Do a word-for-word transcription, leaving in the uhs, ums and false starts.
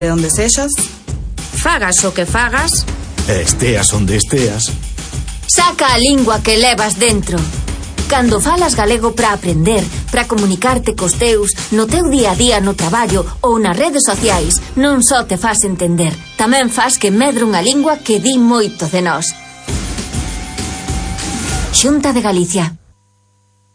De onde sexas, Fagas o que fagas, E esteas onde esteas, saca a lingua que levas dentro. Cando falas galego para aprender, para comunicarte cos teus, no teu día a día no traballo ou nas redes sociais, non só te fas entender, tamén fas que medre unha lingua que di moito de nós. Xunta de Galicia.